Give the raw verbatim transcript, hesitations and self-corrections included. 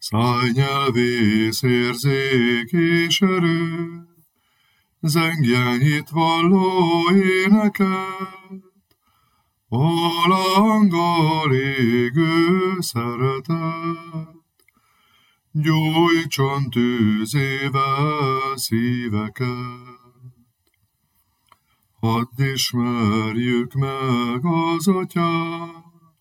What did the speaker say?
Szájnyelvész érzék és erő, zengjen itt valló éneket, halanggal égő szeretet, gyújtson tűzével szíveket. Hadd ismerjük meg az Atyát,